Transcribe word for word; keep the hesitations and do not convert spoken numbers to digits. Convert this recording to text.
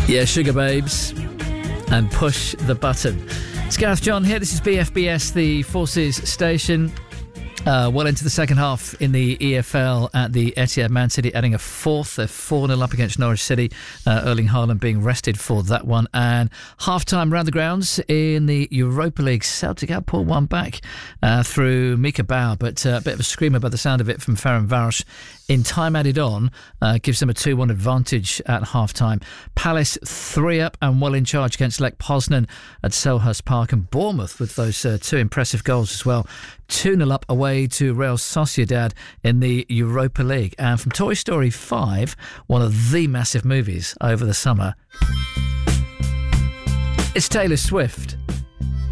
Yeah, Sugar Babes and Push the Button. It's Gareth John here. This is B F B S, the Forces station. Uh, well into the second half in the E F L at the Etihad. Man City adding a fourth. They're four nil up against Norwich City. Uh, Erling Haaland being rested for that one. And half-time round the grounds in the Europa League. Celtic out pull one back uh, through Mika Bauer, but uh, a bit of a screamer by the sound of it from Ferenc Varos. In time added on, uh, gives them a two one advantage at half-time. Palace three up and well in charge against Lech Poznan at Selhurst Park, and Bournemouth with those uh, two impressive goals as well. two nil up away to Real Sociedad in the Europa League. And from Toy Story five, one of the massive movies over the summer, it's Taylor Swift.